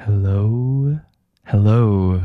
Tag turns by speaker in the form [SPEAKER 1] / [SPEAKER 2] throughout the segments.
[SPEAKER 1] Hello, hello.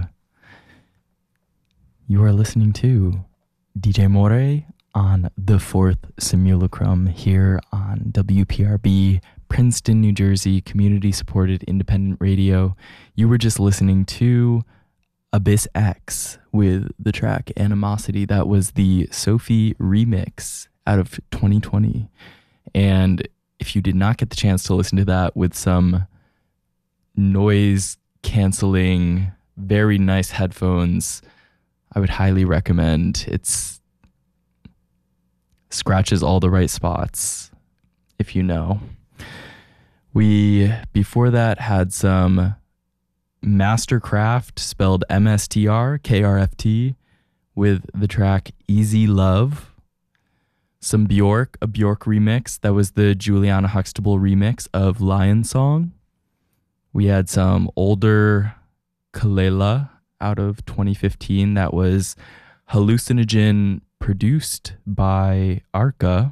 [SPEAKER 1] You are listening to DJ More on the Fourth Simulacrum here on WPRB, Princeton, New Jersey, community-supported independent radio. You were just listening to Abyss X with the track Animosity. That was the Sophie remix out of 2020. And if you did not get the chance to listen to that with some noise canceling, very nice headphones, I would highly recommend. It's scratches all the right spots, if you know. We, before that, had some Mastercraft, spelled MSTRKRFT, with the track Easy Love. Some Bjork, a Bjork remix. That was the Juliana Huxtable remix of Lion Song. We had some older Kalela out of 2015. That was Hallucinogen, produced by Arca.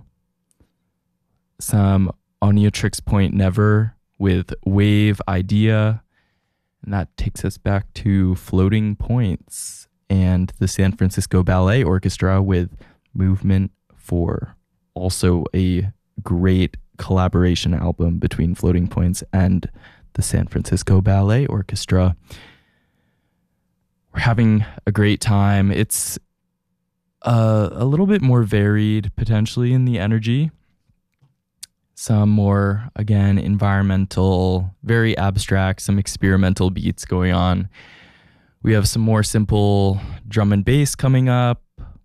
[SPEAKER 1] Some Oniatrix Point Never with Wave Idea. And that takes us back to Floating Points and the San Francisco Ballet Orchestra with Movement 4. Also a great collaboration album between Floating Points and the San Francisco Ballet Orchestra. We're having a great time. It's a little bit more varied potentially in the energy. Some more, again, environmental, very abstract, some experimental beats going on. We have some more simple drum and bass coming up.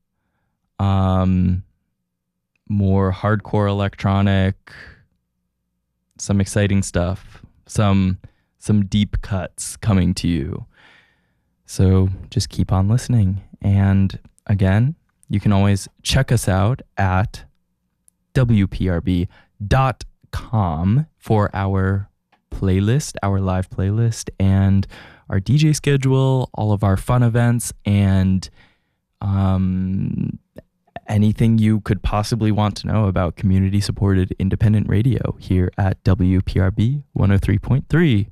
[SPEAKER 1] More hardcore electronic, some exciting stuff, some deep cuts coming to you. So just keep on listening. And again, you can always check us out at WPRB.com for our playlist, our live playlist, and our DJ schedule, all of our fun events, and anything you could possibly want to know about community-supported independent radio here at WPRB 103.3.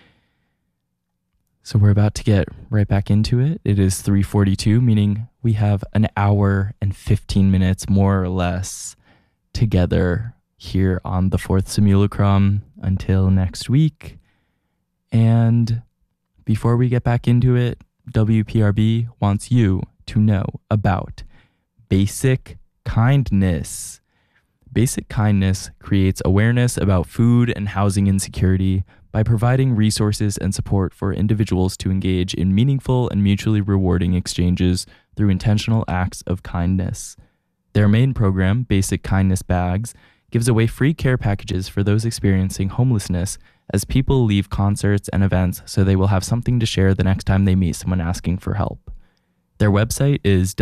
[SPEAKER 1] So we're about to get right back into it. It is 3:42, meaning we have an hour and 15 minutes, more or less, together here on the Fourth Simulacrum until next week. And before we get back into it, WPRB wants you to know about Basic Kindness. Basic Kindness creates awareness about food and housing insecurity by providing resources and support for individuals to engage in meaningful and mutually rewarding exchanges through intentional acts of kindness. Their main program, Basic Kindness Bags, gives away free care packages for those experiencing homelessness as people leave concerts and events so they will have something to share the next time they meet someone asking for help. Their website is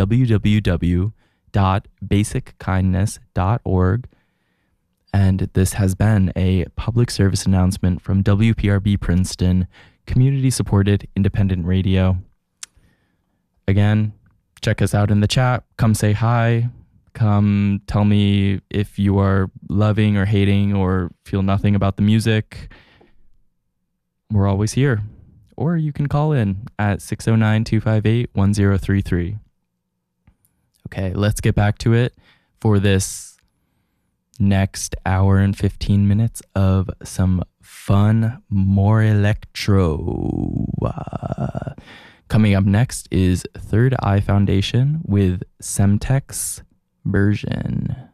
[SPEAKER 1] www.basickindness.org, and this has been a public service announcement from WPRB Princeton, community-supported independent radio. Again, check us out in the chat. Come say hi. Come tell me if you are loving or hating or feel nothing about the music. We're always here. Or you can call in at 609-258-1033. Okay, let's get back to it for this next hour and 15 minutes of some fun, more electro. Coming up next is Third Eye Foundation with Semtex Version.